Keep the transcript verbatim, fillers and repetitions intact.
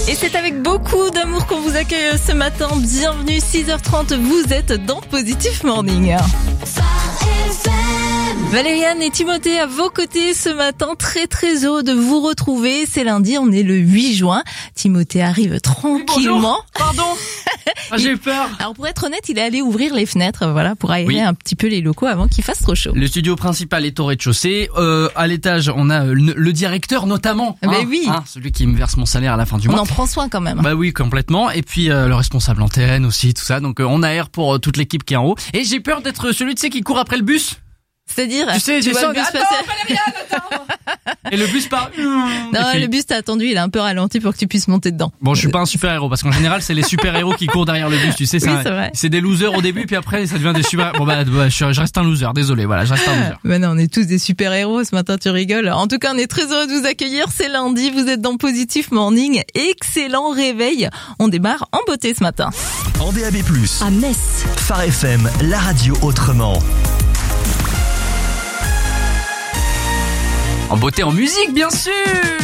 Et c'est avec beaucoup d'amour qu'on vous accueille ce matin. Bienvenue, six heures trente, vous êtes dans Positif Morning. Valériane et Timothée à vos côtés ce matin, très très heureux de vous retrouver. C'est lundi, on est le huit juin. Timothée arrive tranquillement. Bonjour, pardon. Ah, j'ai eu peur. Alors pour être honnête, il est allé ouvrir les fenêtres, voilà, pour aérer Oui. un petit peu les locaux avant qu'il fasse trop chaud. Le studio principal est au rez-de-chaussée. Euh, à l'étage, on a le, le directeur notamment. Mais hein, oui. hein, celui qui me verse mon salaire à la fin du On mois. en prend soin quand même. Bah oui, complètement. Et puis euh, le responsable antenne aussi, tout ça. Donc euh, on aère pour euh, toute l'équipe qui est en haut. Et j'ai peur d'être celui, tu sais, qui court après le bus. C'est-à-dire, Tu sais, tu j'ai vois ça. le bus Attends, passer. Valériane, attends. Et le bus part. Non, Et puis- le bus t'a attendu, il a un peu ralenti pour que tu puisses monter dedans. Bon, je suis pas un super-héros parce qu'en général, c'est les super-héros qui courent derrière le bus, tu sais, Oui, un- c'est vrai. c'est des losers au début puis après ça devient des super. Bon bah, bah, je, je reste un loser, désolé, voilà, je reste un loser. Ben non, on est tous des super-héros ce matin, tu rigoles. En tout cas, on est très heureux de vous accueillir. C'est lundi, vous êtes dans Positif Morning. Excellent réveil. On démarre en beauté ce matin. En D A B plus, À Metz. Phare F M, la radio autrement. En beauté, en musique, bien sûr.